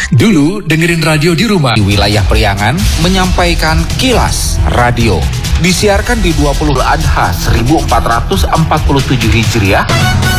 Dulu dengerin radio di rumah. Di wilayah Priangan menyampaikan Kilas Radio. Disiarkan di 20 Adha 1447 Hijriah.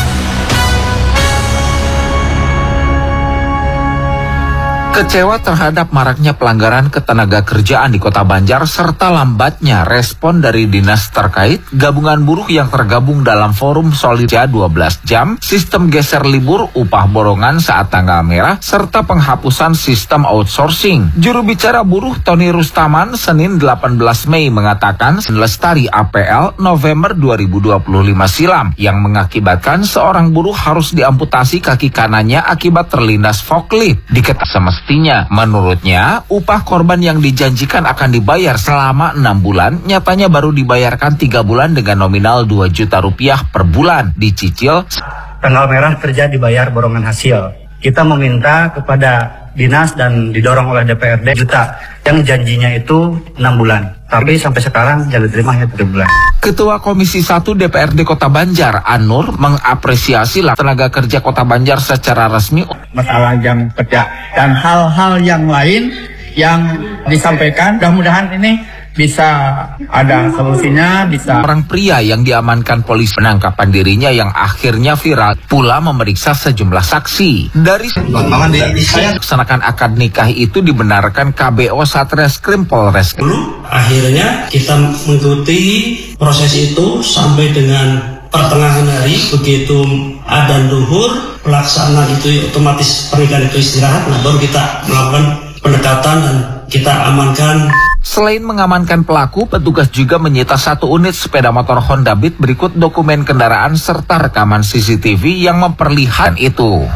Kecewa terhadap maraknya pelanggaran ketenaga kerjaan di Kota Banjar serta lambatnya respon dari dinas terkait, gabungan buruh yang tergabung dalam forum Solidja 12 jam, sistem geser libur, upah borongan saat tanggal merah, serta penghapusan sistem outsourcing. Juru bicara buruh Tony Rustaman Senin 18 Mei mengatakan Lestari APL November 2025 silam yang mengakibatkan seorang buruh harus diamputasi kaki kanannya akibat terlindas forklift. Semestinya, menurutnya, upah korban yang dijanjikan akan dibayar selama 6 bulan, nyatanya baru dibayarkan 3 bulan dengan nominal 2 juta rupiah per bulan, dicicil. Tanggal merah kerja dibayar borongan hasil. Kita meminta kepada dinas dan didorong oleh DPRD juta yang janjinya itu 6 bulan. Tapi sampai sekarang yang diterima hanya 3 bulan. Ketua Komisi 1 DPRD Kota Banjar, Anur, mengapresiasi tenaga kerja Kota Banjar secara resmi. Masalah jam kerja dan hal-hal yang lain yang disampaikan, mudah-mudahan ini bisa ada solusinya, bisa. Orang pria yang diamankan polisi penangkapan dirinya yang akhirnya viral pula memeriksa sejumlah saksi. Dari melaksanakan akad nikah itu dibenarkan KBO Satreskrim Polres. Akhirnya kita mengikuti proses itu sampai dengan pertengahan hari, begitu adzan duhur, pelaksanaan itu otomatis pernikahan itu istirahat, nah baru kita melakukan pendekatan dan kita amankan. Selain mengamankan pelaku, petugas juga menyita 1 unit sepeda motor Honda Beat berikut dokumen kendaraan serta rekaman CCTV yang memperlihatkan itu.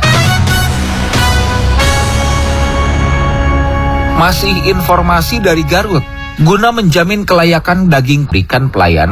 Masih informasi dari Garut, guna menjamin kelayakan daging berikan pelayanan